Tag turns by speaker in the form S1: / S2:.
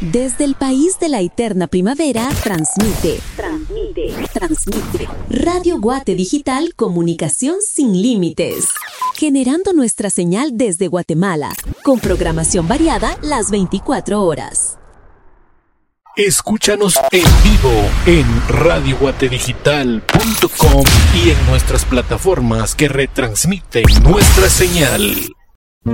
S1: Desde el país de la eterna primavera, transmite. Radio Guate Digital, comunicación sin límites. Generando nuestra señal desde Guatemala, con programación variada las 24 horas.
S2: Escúchanos en vivo en radioguatedigital.com y en nuestras plataformas que retransmiten nuestra señal.